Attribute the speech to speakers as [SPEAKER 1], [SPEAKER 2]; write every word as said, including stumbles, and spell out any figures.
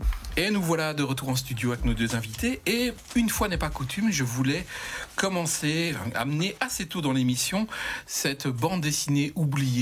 [SPEAKER 1] Et nous voilà de retour en studio avec nos deux invités. Et une fois n'est pas coutume, je voulais commencer, amener assez tôt dans l'émission cette bande dessinée oubliée